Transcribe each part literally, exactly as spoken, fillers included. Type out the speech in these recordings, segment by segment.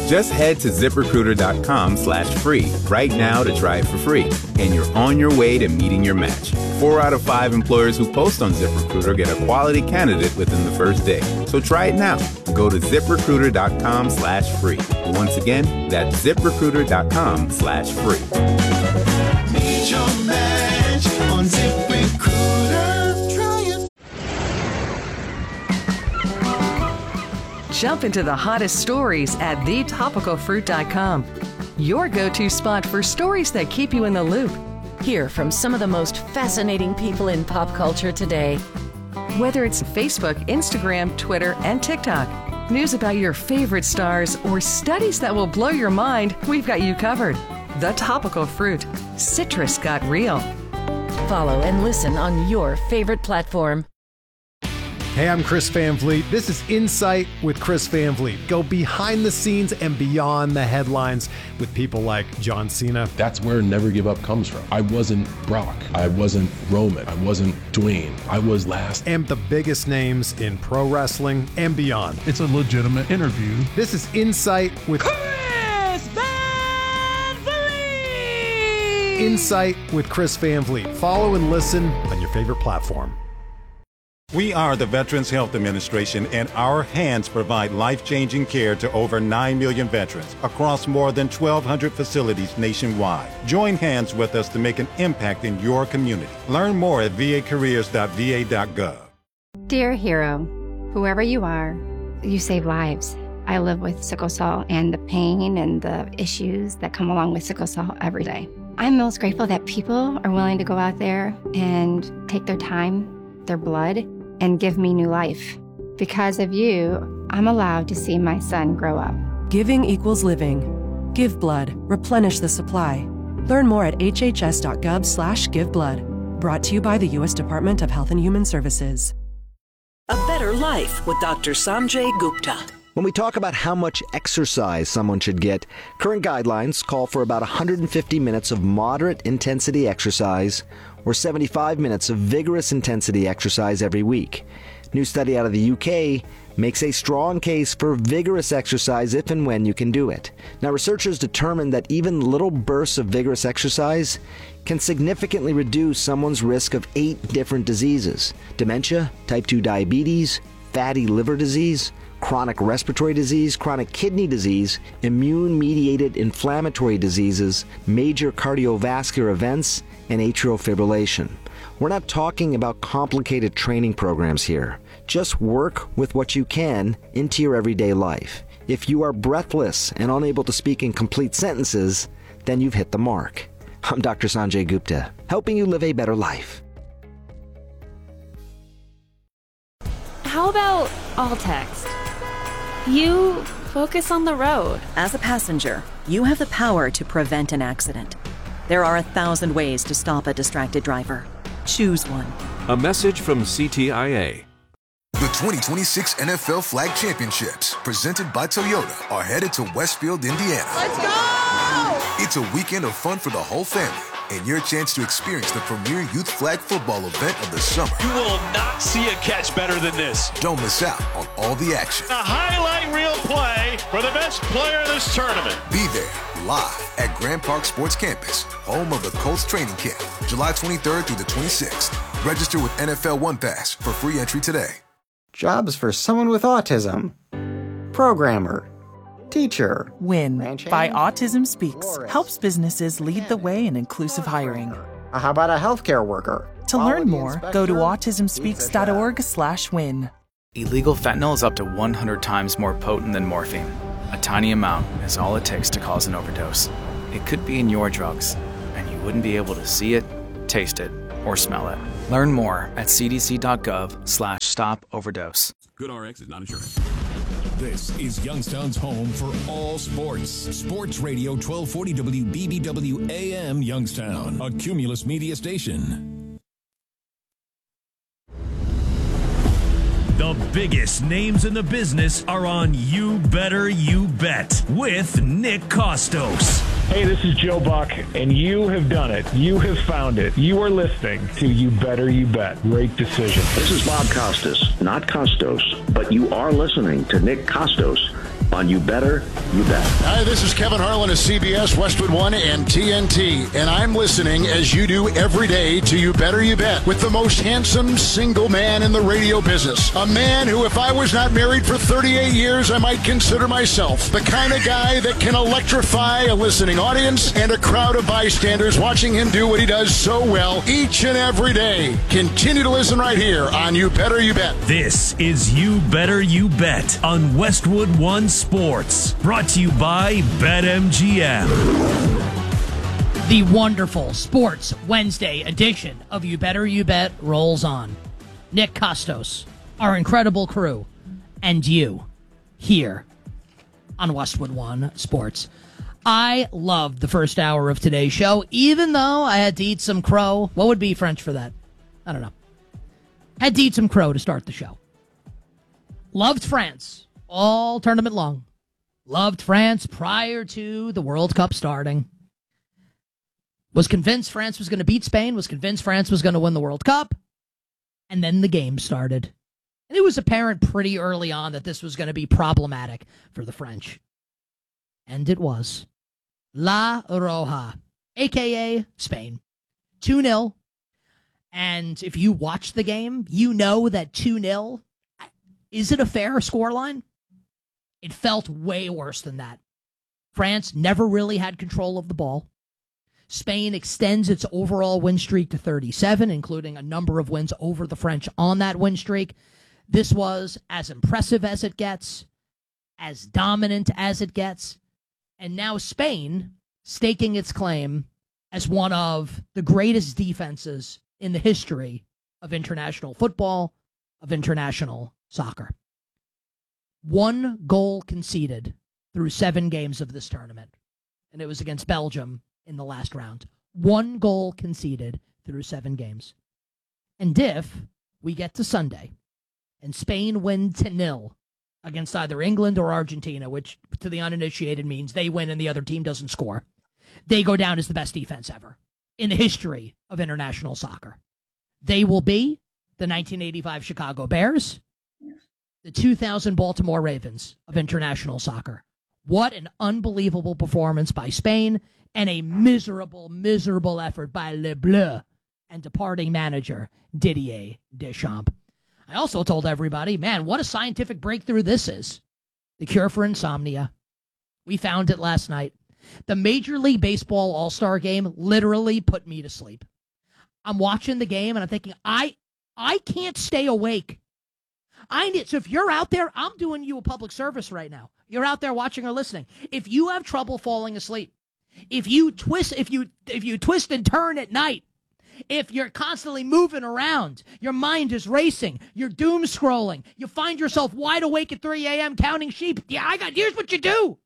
Just head to ZipRecruiter.com slash free right now to try it for free, and you're on your way to meeting your match. Four out of five employers who post on ZipRecruiter get a quality candidate within the first day. So try it now. Go to ZipRecruiter.com slash free. Once again, that's ZipRecruiter.com slash free. Meet your match on ZipRecruiter. Try it. Jump into the hottest stories at the topical fruit dot com. Your go-to spot for stories that keep you in the loop. Hear from some of the most fascinating people in pop culture today. Whether it's Facebook, Instagram, Twitter, and TikTok, news about your favorite stars, or studies that will blow your mind, we've got you covered. The Topical Fruit. Citrus got real. Follow and listen on your favorite platform. Hey, I'm Chris Van Vliet. This is Insight with Chris Van Vliet. Go behind the scenes and beyond the headlines with people like John Cena. That's where Never Give Up comes from. I wasn't Brock. I wasn't Roman. I wasn't Dwayne. I was last. And the biggest names in pro wrestling and beyond. It's a legitimate interview. This is Insight with Chris Van Vliet. Insight with Chris Van Vliet. Follow and listen on your favorite platform. We are the Veterans Health Administration, and our hands provide life-changing care to over nine million veterans across more than twelve hundred facilities nationwide. Join hands with us to make an impact in your community. Learn more at v a careers dot v a dot gov. Dear hero, whoever you are, you save lives. I live with sickle cell and the pain and the issues that come along with sickle cell every day. I'm most grateful that people are willing to go out there and take their time, their blood, and give me new life. Because of you, I'm allowed to see my son grow up. Giving equals living. Give blood. Replenish the supply. Learn more at h h s dot gov slash give blood. Brought to you by the U S Department of Health and Human Services. A Better Life with Doctor Sanjay Gupta. When we talk about how much exercise someone should get, current guidelines call for about one hundred fifty minutes of moderate intensity exercise or seventy-five minutes of vigorous intensity exercise every week. New study out of the U K makes a strong case for vigorous exercise if and when you can do it. Now, researchers determined that even little bursts of vigorous exercise can significantly reduce someone's risk of eight different diseases: dementia, type two diabetes, fatty liver disease, chronic respiratory disease, chronic kidney disease, immune-mediated inflammatory diseases, major cardiovascular events, and atrial fibrillation. We're not talking about complicated training programs here. Just work with what you can into your everyday life. If you are breathless and unable to speak in complete sentences, then you've hit the mark. I'm Doctor Sanjay Gupta, helping you live a better life. How about all text? You focus on the road. As a passenger, you have the power to prevent an accident. There are a thousand ways to stop a distracted driver. Choose one. A message from C T I A. The twenty twenty-six N F L Flag Championships, presented by Toyota, are headed to Westfield, Indiana. Let's go! It's a weekend of fun for the whole family, and your chance to experience the premier youth flag football event of the summer. You will not see a catch better than this. Don't miss out on all the action. A highlight reel play for the best player in this tournament. Be there, live at Grand Park Sports Campus, home of the Colts training camp, July twenty-third through the twenty-sixth. Register with N F L One Pass for free entry today. Jobs for someone with autism. Programmer. Teacher. WIN by Autism Speaks helps businesses lead the way in inclusive hiring. How about a healthcare worker? To learn more, go to autism speaks dot org slash win. Illegal fentanyl is up to one hundred times more potent than morphine. A tiny amount is all it takes to cause an overdose. It could be in your drugs, and you wouldn't be able to see it, taste it, or smell it. Learn more at c d c dot gov slash stop overdose. GoodRx is not insurance. This is Youngstown's home for all sports. Sports Radio twelve forty W B B W A M Youngstown, a Cumulus media station. The biggest names in the business are on You Better You Bet with Nick Kostos. Hey, this is Joe Buck, and you have done it. You have found it. You are listening to You Better You Bet. Great decision. This is Bob Costas, not Costos, but you are listening to Nick Kostos on You Better You Bet. Hi, this is Kevin Harlan of C B S, Westwood One, and T N T, and I'm listening as you do every day to You Better You Bet with the most handsome single man in the radio business. A man who, if I was not married for thirty-eight years, I might consider myself the kind of guy that can electrify a listening audience and a crowd of bystanders watching him do what he does so well each and every day. Continue to listen right here on You Better You Bet. This is You Better You Bet on Westwood One Sports. Brought to you by BetMGM. The wonderful Sports Wednesday edition of You Better You Bet rolls on. Nick Kostos, our incredible crew, and you here on Westwood One Sports. I loved the first hour of today's show, even though I had to eat some crow. What would be French for that? I don't know. Had to eat some crow to start the show. Loved France all tournament long. Loved France prior to the World Cup starting. Was convinced France was going to beat Spain. Was convinced France was going to win the World Cup. And then the game started. And it was apparent pretty early on that this was going to be problematic for the French. And it was. La Roja, a k a. Spain. two nil. And if you watch the game, you know that two nil, is it a fair scoreline? It felt way worse than that. France never really had control of the ball. Spain extends its overall win streak to thirty-seven, including a number of wins over the French on that win streak. This was as impressive as it gets, as dominant as it gets. And now Spain staking its claim as one of the greatest defenses in the history of international football, of international soccer. One goal conceded through seven games of this tournament, and it was against Belgium in the last round. One goal conceded through seven games. And if we get to Sunday and Spain win to nil against either England or Argentina, which to the uninitiated means they win and the other team doesn't score, they go down as the best defense ever in the history of international soccer. They will be the nineteen eighty-five Chicago Bears, the two thousand Baltimore Ravens of international soccer. What an unbelievable performance by Spain, and a miserable, miserable effort by Le Bleu and departing manager Didier Deschamps. I also told everybody, man, what a scientific breakthrough this is. The cure for insomnia. We found it last night. The Major League Baseball All-Star Game literally put me to sleep. I'm watching the game and I'm thinking, I I can't stay awake. I need, so if you're out there, I'm doing you a public service right now. You're out there watching or listening. If you have trouble falling asleep, if you twist, if you if you twist and turn at night, if you're constantly moving around, your mind is racing, you're doom scrolling, you find yourself wide awake at three a.m. counting sheep. Yeah, I got. Here's what you do.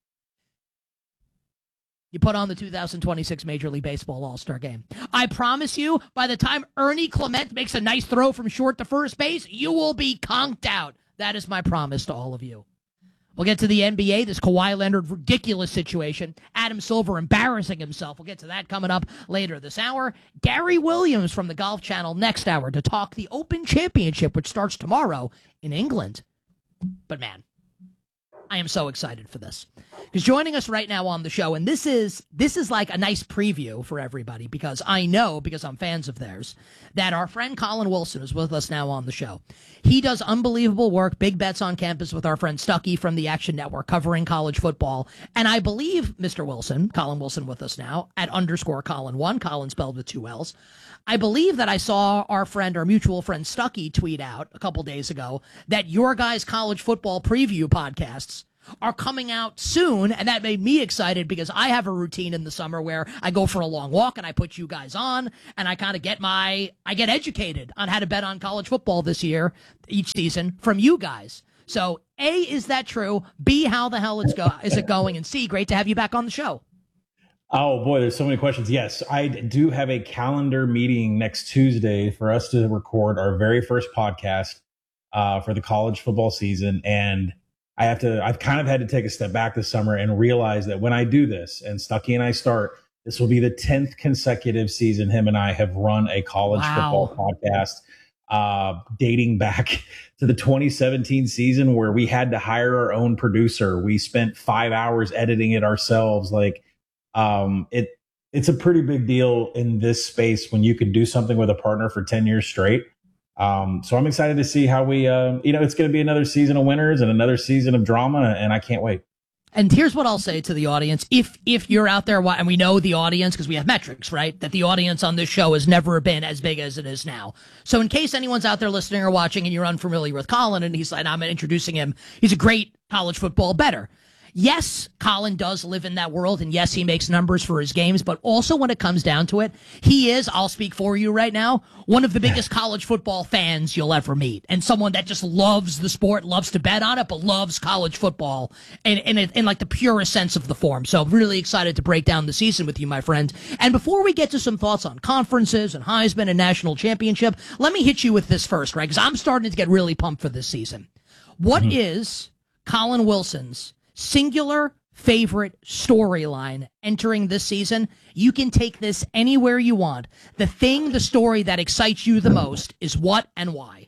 You put on the two thousand twenty-six Major League Baseball All-Star Game. I promise you, by the time Ernie Clement makes a nice throw from short to first base, you will be conked out. That is my promise to all of you. We'll get to the N B A, this Kawhi Leonard ridiculous situation. Adam Silver embarrassing himself. We'll get to that coming up later this hour. Gary Williams from the Golf Channel next hour to talk the Open Championship, which starts tomorrow in England. But man, I am so excited for this. Because joining us right now on the show, and this is this is like a nice preview for everybody, because I know, because I'm fans of theirs, that our friend Colin Wilson is with us now on the show. He does unbelievable work, Big Bets on Campus, with our friend Stuckey from the Action Network, covering college football. And I believe Mister Wilson, Colin Wilson with us now, at underscore Colin one, Colin spelled with two L's. I believe that I saw our friend, our mutual friend Stuckey, tweet out a couple days ago that your guys' college football preview podcasts are coming out soon, and that made me excited because I have a routine in the summer where I go for a long walk and I put you guys on, and I kind of get my, I get educated on how to bet on college football this year, each season, from you guys. So, A, is that true? B, how the hell it's go is it going? And C, great to have you back on the show. Oh boy, there's so many questions. Yes, I do have a calendar meeting next Tuesday for us to record our very first podcast uh, for the college football season, and I have to, I've kind of had to take a step back this summer and realize that when I do this and Stuckey and I start, this will be the tenth consecutive season him and I have run a college wow. football podcast. uh, dating back to the twenty seventeen season where we had to hire our own producer. We spent five hours editing it ourselves. Like, um, it, it's a pretty big deal in this space when you can do something with a partner for ten years straight. Um, so I'm excited to see how we, uh, you know, it's going to be another season of winners and another season of drama, and I can't wait. And here's what I'll say to the audience. If if you're out there, and we know the audience because we have metrics, right, that the audience on this show has never been as big as it is now. So in case anyone's out there listening or watching and you're unfamiliar with Colin, and he's like, I'm introducing him, he's a great college football bettor. Yes, Colin does live in that world, and yes, he makes numbers for his games, but also when it comes down to it, he is, I'll speak for you right now, one of the biggest college football fans you'll ever meet, and someone that just loves the sport, loves to bet on it, but loves college football in, in, in like the purest sense of the form. So really excited to break down the season with you, my friend. And before we get to some thoughts on conferences and Heisman and national championship, let me hit you with this first, right, because I'm starting to get really pumped for this season. What mm-hmm. is Colin Wilson's singular favorite storyline entering this season? You can take this anywhere you want. The thing, the story that excites you the most is what and why?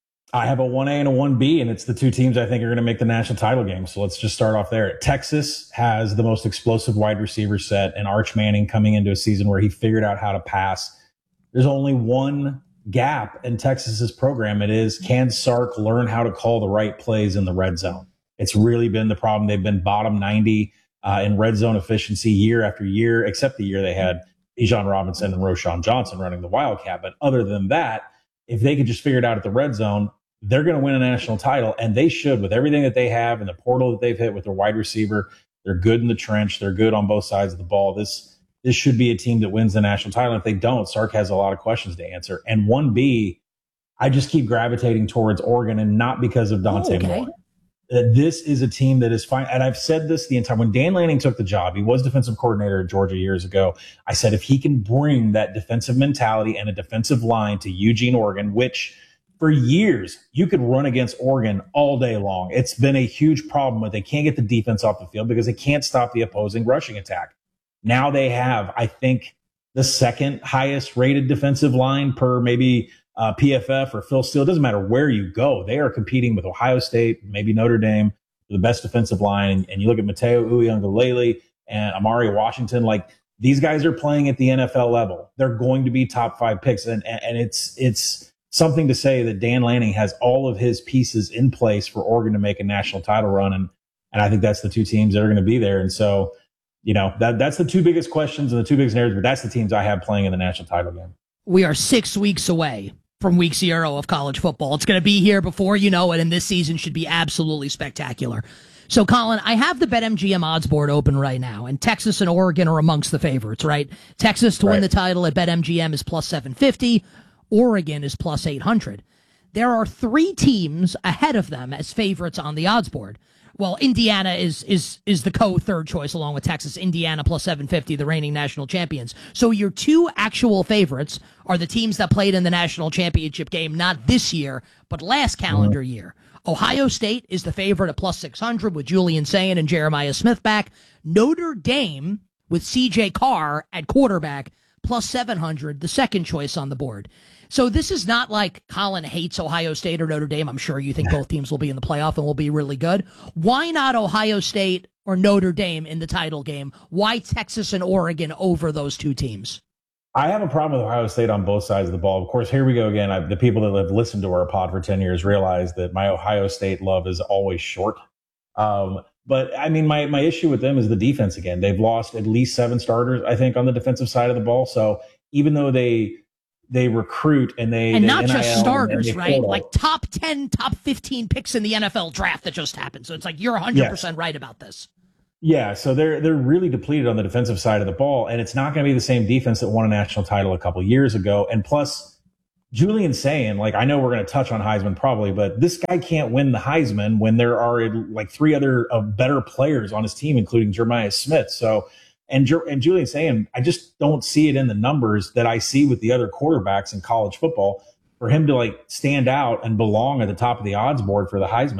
I have a one A and a one B, and it's the two teams I think are going to make the national title game. So let's just start off there. Texas has the most explosive wide receiver set, and Arch Manning coming into a season where he figured out how to pass. There's only one gap in Texas's program. It is, can Sark learn how to call the right plays in the red zone? It's really been the problem. They've been bottom ninety uh, in red zone efficiency year after year, except the year they had Bijan Robinson and Roschon Johnson running the Wildcat. But other than that, if they could just figure it out at the red zone, they're going to win a national title, and they should with everything that they have and the portal that they've hit with their wide receiver. They're good in the trench. They're good on both sides of the ball. This this should be a team that wins the national title. And if they don't, Sark has a lot of questions to answer. And one B, I just keep gravitating towards Oregon, and not because of Dante oh, okay. Moore. That this is a team that is fine. And I've said this the entire, when Dan Lanning took the job, he was defensive coordinator at Georgia years ago. I said, if he can bring that defensive mentality and a defensive line to Eugene, Oregon, which for years you could run against Oregon all day long. It's been a huge problem with they can't get the defense off the field because they can't stop the opposing rushing attack. Now they have, I think, the second highest rated defensive line per maybe Uh, P F F or Phil Steele. It doesn't matter where you go. They are competing with Ohio State, maybe Notre Dame, the best defensive line. And, and you look at Mateo Uiagalelei and Amari Washington, like these guys are playing at the N F L level. They're going to be top five picks. And, and, and it's, it's something to say that Dan Lanning has all of his pieces in place for Oregon to make a national title run. And, and I think that's the two teams that are going to be there. And so, you know, that that's the two biggest questions and the two biggest narratives, but that's the teams I have playing in the national title game. We are six weeks away from week zero of college football. It's going to be here before you know it, and this season should be absolutely spectacular. So, Colin, I have the BetMGM odds board open right now, and Texas and Oregon are amongst the favorites, right? Texas to right. win the title at BetMGM is plus seven fifty. Oregon is plus eight hundred. There are three teams ahead of them as favorites on the odds board. Well, Indiana is is is the co-third choice along with Texas. Indiana plus seven fifty, the reigning national champions. So your two actual favorites are the teams that played in the national championship game, not this year, but last calendar mm-hmm. year. Ohio State is the favorite at plus six hundred with Julian Sayin and Jeremiah Smith back. Notre Dame with C J Carr at quarterback plus seven hundred, the second choice on the board. So this is not like Colin hates Ohio State or Notre Dame. I'm sure you think both teams will be in the playoff and will be really good. Why not Ohio State or Notre Dame in the title game? Why Texas and Oregon over those two teams? I have a problem with Ohio State on both sides of the ball. Of course, here we go again. I, the people that have listened to our pod for ten years realize that my Ohio State love is always short. Um, but, I mean, my, my issue with them is the defense again. They've lost at least seven starters, I think, on the defensive side of the ball. So even though they – they recruit and they and they not N I L just starters, right? Like top ten, top fifteen picks in the N F L draft that just happened. So it's like you're one hundred percent yes. right about this. Yeah, so they're they're really depleted on the defensive side of the ball, and it's not going to be the same defense that won a national title a couple years ago. And plus, Julian Sayin, like I know we're going to touch on Heisman probably, but this guy can't win the Heisman when there are like three other uh, better players on his team, including Jeremiah Smith. So. And, and Julian Sayin, I just don't see it in the numbers that I see with the other quarterbacks in college football. For him to like stand out and belong at the top of the odds board for the Heisman,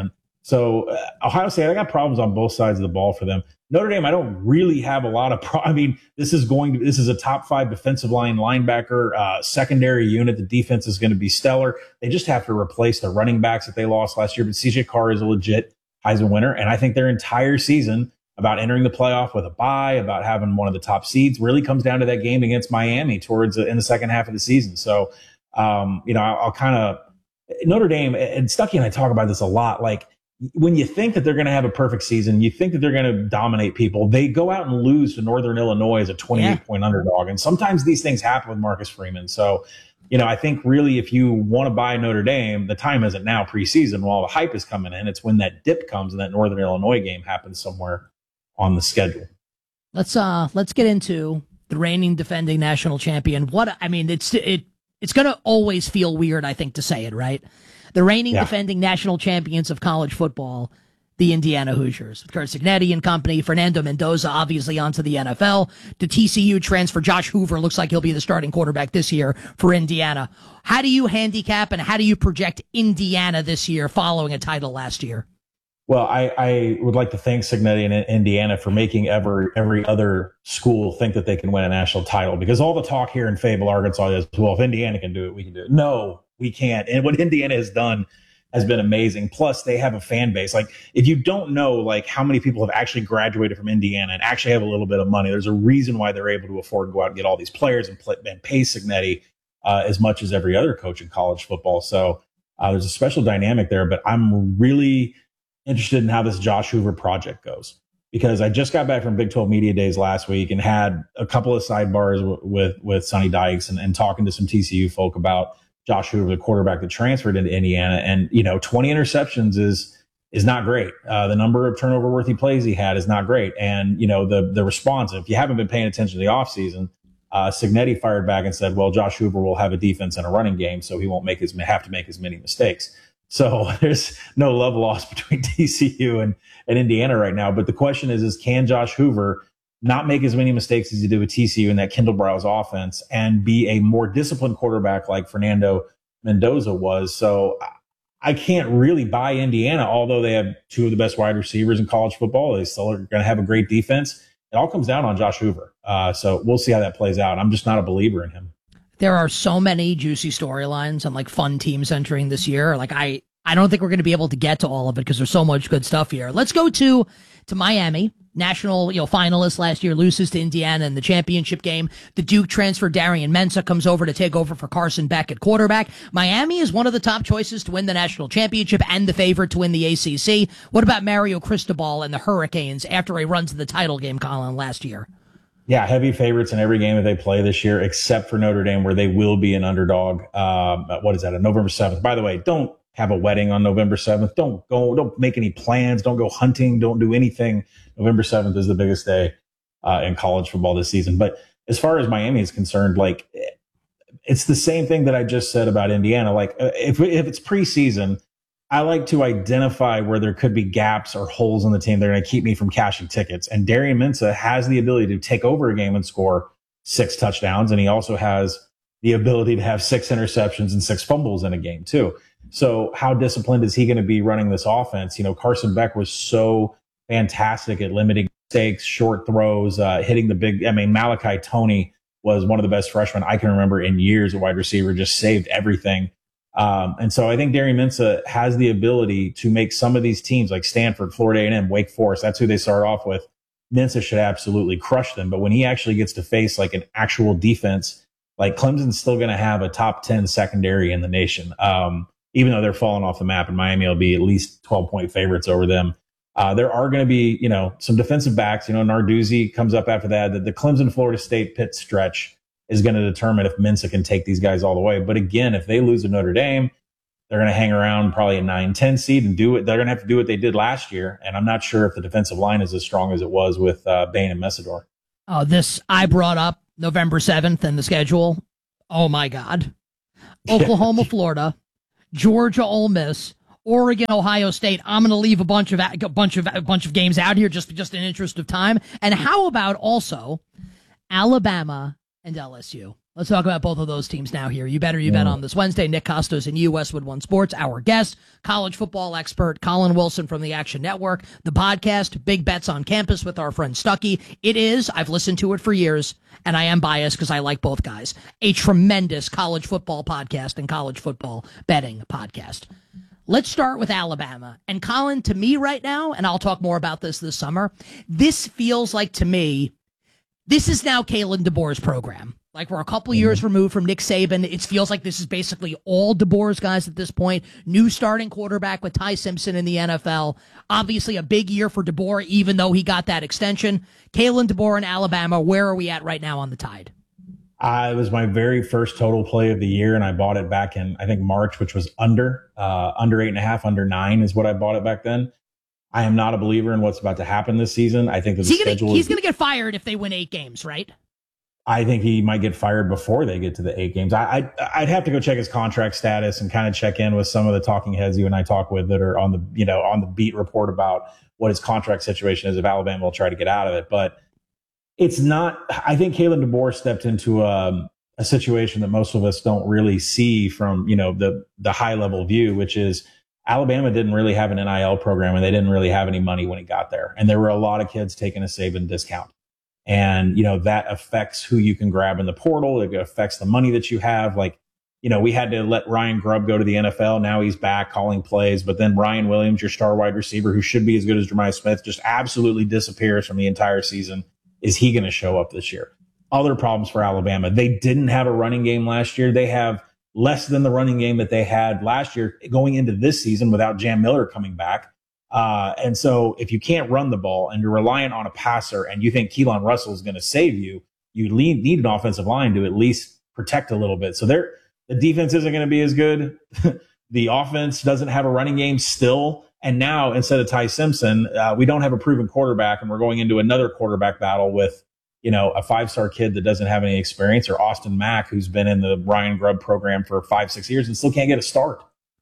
So uh, Ohio State, I got problems on both sides of the ball for them. Notre Dame, I don't really have a lot of pro- I mean, this is going to, this is a top five defensive line linebacker, uh, secondary unit. The defense is going to be stellar. They just have to replace the running backs that they lost last year. But C J Carr is a legit Heisman winner. And I think their entire season about entering the playoff with a bye, about having one of the top seeds, really comes down to that game against Miami towards uh, in the second half of the season. So, um, you know, I'll, I'll kind of, Notre Dame, and Stuckey and I talk about this a lot, like, when you think that they're going to have a perfect season, you think that they're going to dominate people, they go out and lose to Northern Illinois as a twenty-eight yeah. point underdog. And sometimes these things happen with Marcus Freeman. So, you know, I think really if you want to buy Notre Dame, the time isn't now preseason while the hype is coming in. It's when that dip comes and that Northern Illinois game happens somewhere on the schedule. Let's uh let's get into the reigning defending national champion. What I mean, it's it it's going to always feel weird, I think, to say it, right? The reigning yeah. defending national champions of college football, the Indiana Hoosiers. Curt Cignetti and company, Fernando Mendoza obviously onto the N F L. The T C U transfer Josh Hoover looks like he'll be the starting quarterback this year for Indiana. How do you handicap and how do you project Indiana this year following a title last year? Well, I, I would like to thank Cignetti and Indiana for making every every other school think that they can win a national title, because all the talk here in Fayetteville, Arkansas is, well, if Indiana can do it, we can do it. No, we can't. And what Indiana has done has been amazing. Plus, they have a fan base. Like, if you don't know, like, how many people have actually graduated from Indiana and actually have a little bit of money, there's a reason why they're able to afford to go out and get all these players and, play, and pay Cignetti uh, as much as every other coach in college football. So uh, there's a special dynamic there. But I'm really interested in how this Josh Hoover project goes, because I just got back from Big twelve Media Days last week and had a couple of sidebars w- with with Sonny Dykes and, and talking to some T C U folk about Josh Hoover, the quarterback that transferred into Indiana. And, you know, twenty interceptions is is not great. Uh, the number of turnover-worthy plays he had is not great. And, you know, the the response, if you haven't been paying attention to the offseason, uh, Cignetti fired back and said, well, Josh Hoover will have a defense and a running game, so he won't make his have to make as many mistakes. So there's no love lost between T C U and, and Indiana right now. But the question is, is can Josh Hoover not make as many mistakes as he did with T C U in that Kendall Briles offense and be a more disciplined quarterback like Fernando Mendoza was? So I can't really buy Indiana, although they have two of the best wide receivers in college football. They still are going to have a great defense. It all comes down on Josh Hoover. Uh, so we'll see how that plays out. I'm just not a believer in him. There are so many juicy storylines and like fun teams entering this year. Like I, I don't think we're going to be able to get to all of it because there's so much good stuff here. Let's go to, to Miami, national, you know, finalist last year, loses to Indiana in the championship game. The Duke transfer Darian Mensah comes over to take over for Carson Beck at quarterback. Miami is one of the top choices to win the national championship and the favorite to win the A C C. What about Mario Cristobal and the Hurricanes after a run to the title game, Colin, last year? Yeah, heavy favorites in every game that they play this year, except for Notre Dame, where they will be an underdog. Um, what is that? On November seventh. By the way, don't have a wedding on November seventh. Don't go, don't make any plans. Don't go hunting. Don't do anything. November seventh is the biggest day uh, in college football this season. But as far as Miami is concerned, like, it's the same thing that I just said about Indiana. Like, if if it's preseason, I like to identify where there could be gaps or holes in the team that are going to keep me from cashing tickets. And Darian Mensah has the ability to take over a game and score six touchdowns. And he also has the ability to have six interceptions and six fumbles in a game too. So how disciplined is he going to be running this offense? You know, Carson Beck was so fantastic at limiting mistakes, short throws, uh, hitting the big, I mean, Malachi Toney was one of the best freshmen I can remember in years. A wide receiver, just saved everything. Um, and so I think Darian Mensah has the ability to make some of these teams like Stanford, Florida A and M, Wake Forest, that's who they start off with. Mensah should absolutely crush them. But when he actually gets to face like an actual defense, like Clemson's still going to have a top ten secondary in the nation. Um, even though they're falling off the map, and Miami will be at least twelve point favorites over them. Uh, there are going to be, you know, some defensive backs. You know, Narduzzi comes up after that. The, the Clemson, Florida State, Pitt stretch is going to determine if Mensah can take these guys all the way. But again, if they lose to Notre Dame, they're going to hang around probably a nine ten seed and do it. They're going to have to do what they did last year. And I'm not sure if the defensive line is as strong as it was with uh, Bain and Messidor. Oh, this I brought up November seventh in the schedule. Oh, my God. Oklahoma, Florida, Georgia, Ole Miss, Oregon, Ohio State. I'm going to leave a bunch of a bunch of a bunch of games out here just just in interest of time. And how about also Alabama and L S U? Let's talk about both of those teams now here. You better you bet on this Wednesday. Nick Costos and you, Westwood One Sports, our guest, college football expert Colin Wilson from the Action Network, the podcast, Big Bets on Campus with our friend Stuckey. It is, I've listened to it for years, and I am biased because I like both guys, a tremendous college football podcast and college football betting podcast. Let's start with Alabama. And Colin, to me right now, and I'll talk more about this this summer, this feels like to me, this is now Kalen DeBoer's program. Like, we're a couple mm-hmm. years removed from Nick Saban. It feels like this is basically all DeBoer's guys at this point. New starting quarterback with Ty Simpson in the N F L. Obviously a big year for DeBoer, even though he got that extension. Kalen DeBoer in Alabama, where are we at right now on the Tide? Uh, it was my very first total play of the year, and I bought it back in, I think, March, which was under, uh, under eight and a half, under nine is what I bought it back then. I am not a believer in what's about to happen this season. I think that the he schedule gonna, He's is, going to get fired if they win eight games, right? I think he might get fired before they get to the eight games. I, I, I'd have to go check his contract status and kind of check in with some of the talking heads you and I talk with that are on the, you know, on the beat report about what his contract situation is if Alabama will try to get out of it. But it's not, I think Kalen DeBoer stepped into a, a situation that most of us don't really see from, you know, the, the high level view, which is Alabama didn't really have an N I L program and they didn't really have any money when he got there. And there were a lot of kids taking a Saban discount. And, you know, that affects who you can grab in the portal. It affects the money that you have. Like, you know, we had to let Ryan Grubb go to the N F L. Now he's back calling plays. But then Ryan Williams, your star wide receiver, who should be as good as Jeremiah Smith, just absolutely disappears from the entire season. Is he going to show up this year? Other problems for Alabama. They didn't have a running game last year. They have less than the running game that they had last year going into this season without Jam Miller coming back. Uh, and so if you can't run the ball and you're reliant on a passer and you think Keelan Russell is going to save you, you need, need an offensive line to at least protect a little bit. So they're, the defense isn't going to be as good. The offense doesn't have a running game still. And now instead of Ty Simpson, uh, we don't have a proven quarterback, and we're going into another quarterback battle with, you know, a five-star kid that doesn't have any experience, or Austin Mack, who's been in the Ryan Grubb program for five, six years and still can't get a start.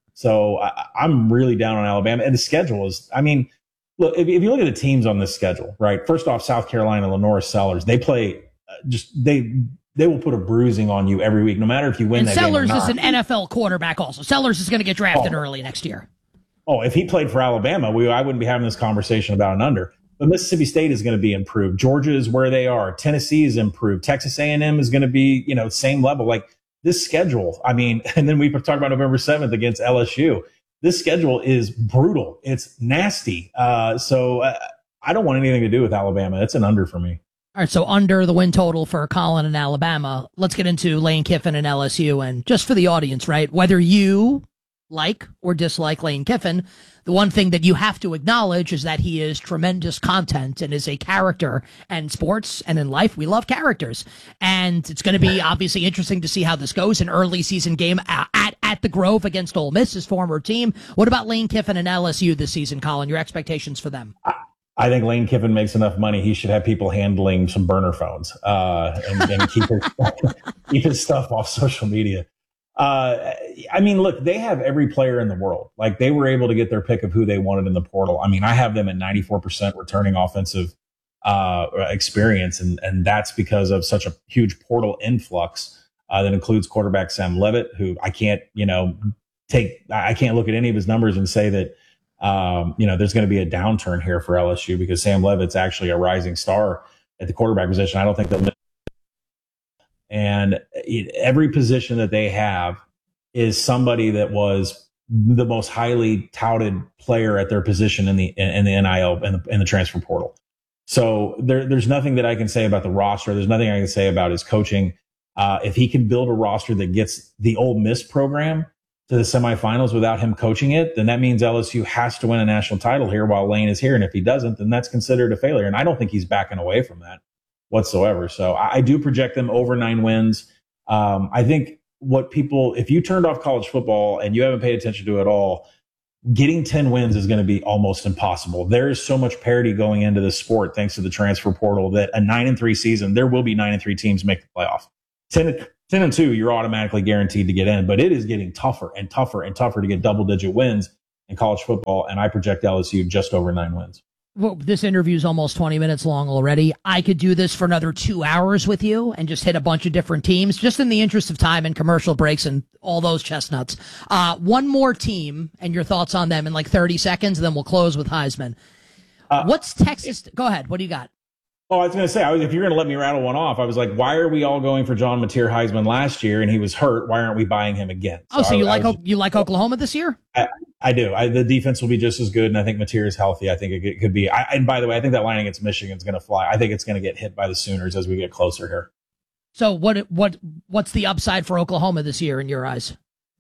So I, I'm really down on Alabama. And the schedule is, I mean, look, if, if you look at the teams on this schedule, right? First off, South Carolina, Lenore Sellers, they play uh, just, they, they will put a bruising on you every week, no matter if you win and that Sellers game or not. is an N F L quarterback also. Sellers is going to get drafted oh. early next year. Oh, if he played for Alabama, we, I wouldn't be having this conversation about an under. But Mississippi State is going to be improved. Georgia is where they are. Tennessee is improved. Texas A and M is going to be, you know, same level. Like this schedule, I mean, and then we talk about November seventh against L S U. This schedule is brutal. It's nasty. Uh, so uh, I don't want anything to do with Alabama. It's an under for me. All right, so under the win total for Colin and Alabama. Let's get into Lane Kiffin and L S U. And just for the audience, right, whether you like or dislike Lane Kiffin, the one thing that you have to acknowledge is that he is tremendous content and is a character. And sports and in life, we love characters. And it's going to be obviously interesting to see how this goes. An early season game at, at, at the Grove against Ole Miss, his former team. What about Lane Kiffin and L S U this season, Colin? Your expectations for them? I think Lane Kiffin makes enough money. He should have people handling some burner phones uh, and, and keep, his, keep his stuff off social media. Uh, I mean, look, they have every player in the world. Like, they were able to get their pick of who they wanted in the portal. I mean, I have them at ninety-four percent returning offensive uh, experience, and and that's because of such a huge portal influx uh, that includes quarterback Sam Levitt, who I can't, you know, take. I can't look at any of his numbers and say that, um, you know, there's going to be a downturn here for L S U, because Sam Levitt's actually a rising star at the quarterback position. I don't think they'll. And it, every position that they have is somebody that was the most highly touted player at their position in the in, in the N I L and the, in the transfer portal. So there, there's nothing that I can say about the roster. There's nothing I can say about his coaching. Uh, if he can build a roster that gets the Ole Miss program to the semifinals without him coaching it, then that means L S U has to win a national title here while Lane is here. And if he doesn't, then that's considered a failure. And I don't think he's backing away from that whatsoever. So I, I do project them over nine wins. Um, I think what people, if you turned off college football and you haven't paid attention to it at all, getting ten wins is going to be almost impossible. There is so much parity going into this sport thanks to the transfer portal that a nine and three season, there will be nine and three teams make the playoff. ten, ten and two, you're automatically guaranteed to get in, but it is getting tougher and tougher and tougher to get double digit wins in college football. And I project L S U just over nine wins. Well, this interview is almost twenty minutes long already. I could do this for another two hours with you and just hit a bunch of different teams, just in the interest of time and commercial breaks and all those chestnuts. Uh, one more team and your thoughts on them in like thirty seconds, and then we'll close with Heisman. Uh, What's Texas? Go ahead. What do you got? Oh, I was going to say, I was, if you're going to let me rattle one off, I was like, why are we all going for John Mateer Heisman last year and he was hurt? Why aren't we buying him again? So oh, so I, you I like was, you like Oklahoma this year? I, I do. I, the defense will be just as good, and I think Mateer is healthy. I think it, it could be. I, and by the way, I think that line against Michigan is going to fly. I think it's going to get hit by the Sooners as we get closer here. So what what what's the upside for Oklahoma this year in your eyes?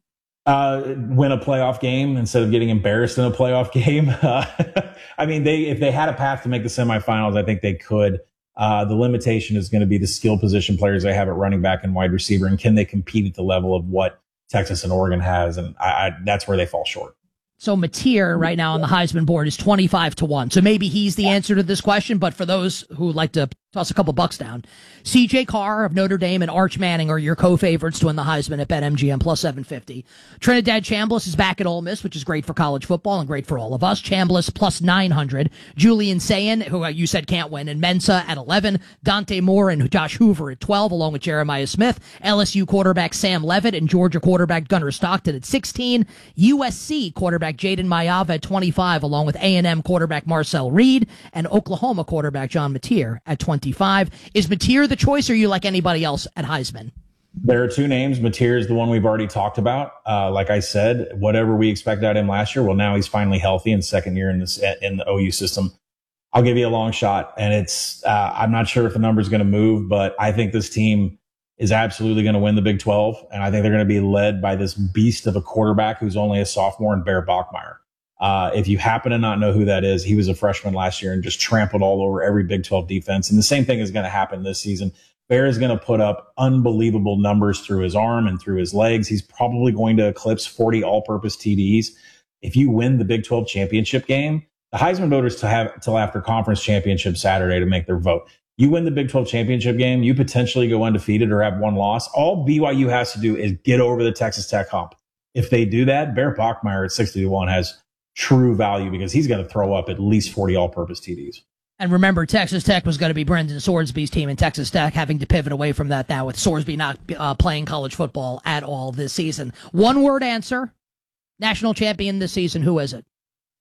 Uh, win a playoff game instead of getting embarrassed in a playoff game. Uh, I mean, they if they had a path to make the semifinals, I think they could. Uh, the limitation is going to be the skill position players they have at running back and wide receiver, and can they compete at the level of what Texas and Oregon has? And I, I, that's where they fall short. So Mateer right now on the Heisman board is twenty-five to one. So maybe he's the answer to this question, but for those who like to toss a couple bucks down, C J Carr of Notre Dame and Arch Manning are your co-favorites to win the Heisman at BetMGM plus seven fifty. Trinidad Chambliss is back at Ole Miss, which is great for college football and great for all of us. Chambliss plus nine hundred. Julian Sayin, who you said can't win, and Mensa at eleven. Dante Moore and Josh Hoover at twelve, along with Jeremiah Smith. L S U quarterback Sam Levitt and Georgia quarterback Gunnar Stockton at sixteen. U S C quarterback Jaden Mayava at twenty-five, along with A and M quarterback Marcel Reed and Oklahoma quarterback John Mateer at twenty-five. Is Mateer the choice, or you like anybody else at Heisman? There are two names. Mateer is the one we've already talked about. Uh, like I said, whatever we expected out of him last year, well, now he's finally healthy in second year in this in the O U system. I'll give you a long shot, and it's uh, I'm not sure if the number is going to move, but I think this team is absolutely going to win the Big twelve, and I think they're going to be led by this beast of a quarterback who's only a sophomore, in Bear Bachmeier. Uh, if you happen to not know who that is, he was a freshman last year and just trampled all over every Big twelve defense. And the same thing is going to happen this season. Bear is going to put up unbelievable numbers through his arm and through his legs. He's probably going to eclipse forty all-purpose T Ds. If you win the Big twelve championship game, the Heisman voters to have till after conference championship Saturday to make their vote. You win the Big twelve championship game, you potentially go undefeated or have one loss. All B Y U has to do is get over the Texas Tech hump. If they do that, Bear Bachmeier at sixty to one has true value because he's going to throw up at least forty all-purpose T Ds. And remember, Texas Tech was going to be Brendan Sorsby's team, and Texas Tech having to pivot away from that now with Sorsby not uh, playing college football at all this season. One-word answer, national champion this season, who is it?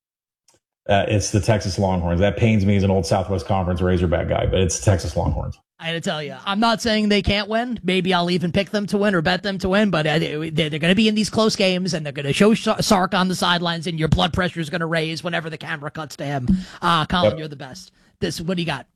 Uh, it's the Texas Longhorns. That pains me as an old Southwest Conference Razorback guy, but it's Texas Longhorns. I had to tell you, I'm not saying they can't win. Maybe I'll even pick them to win or bet them to win, but they're going to be in these close games, and they're going to show Sark on the sidelines, and your blood pressure is going to raise whenever the camera cuts to him. Uh, Colin, yep. You're the best. This, what do you got?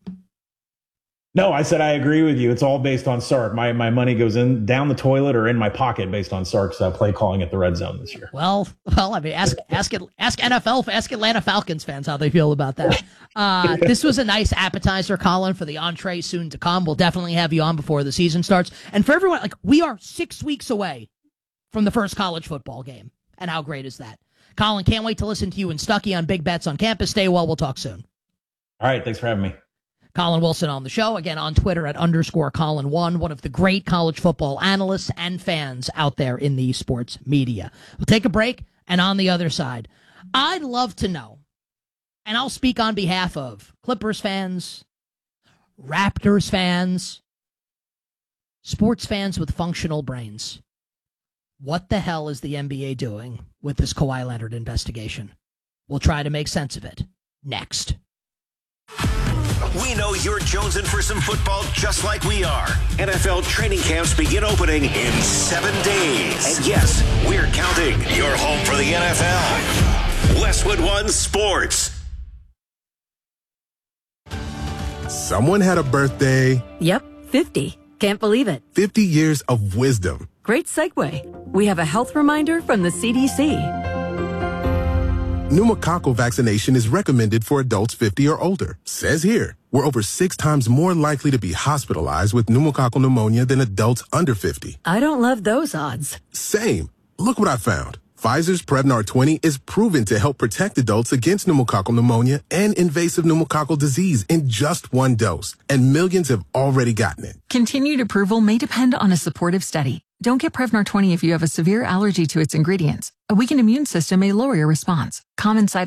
No, I said I agree with you. It's all based on Sark. My my money goes in down the toilet or in my pocket based on Sark's uh, play calling at the red zone this year. Well, well, I mean, ask ask it, ask N F L, ask Atlanta Falcons fans how they feel about that. Uh, this was a nice appetizer, Colin, for the entree soon to come. We'll definitely have you on before the season starts. And for everyone, like we are six weeks away from the first college football game, and how great is that? Colin, can't wait to listen to you and Stucky on Big Bets on Campus. Stay well. We'll talk soon. All right, thanks for having me. Colin Wilson on the show, again on Twitter at underscore Colin one, one of the great college football analysts and fans out there in the sports media. We'll take a break, and on the other side, I'd love to know, and I'll speak on behalf of Clippers fans, Raptors fans, sports fans with functional brains. What the hell is the N B A doing with this Kawhi Leonard investigation? We'll try to make sense of it next. We know you're jonesing for some football just like we are. N F L training camps begin opening in seven days. And yes, we're counting. Your home for the N F L. Westwood One Sports. Someone had a birthday. Yep, fifty. Can't believe it. fifty years of wisdom. Great segue. We have a health reminder from the C D C. Pneumococcal vaccination is recommended for adults fifty or older. Says here, we're over six times more likely to be hospitalized with pneumococcal pneumonia than adults under fifty. I don't love those odds. Same. Look what I found. Pfizer's Prevnar twenty is proven to help protect adults against pneumococcal pneumonia and invasive pneumococcal disease in just one dose. And millions have already gotten it. Continued approval may depend on a supportive study. Don't get Prevnar twenty if you have a severe allergy to its ingredients. A weakened immune system may lower your response. Common side